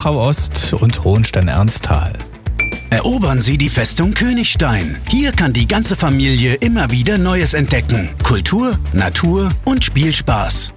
Wachau-Ost und Hohenstein-Ernsthal. Erobern Sie die Festung Königstein. Hier kann die ganze Familie immer wieder Neues entdecken. Kultur, Natur und Spielspaß.